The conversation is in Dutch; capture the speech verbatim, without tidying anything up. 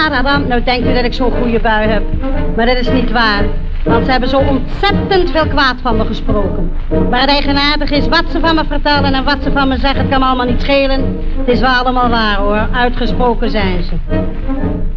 Adam, nou denkt u dat ik zo'n goede bui heb. Maar dat is niet waar. Want ze hebben zo ontzettend veel kwaad van me gesproken. Maar het eigenaardig is wat ze van me vertellen en wat ze van me zeggen, het kan me allemaal niet schelen. Het is wel allemaal waar hoor, uitgesproken zijn ze.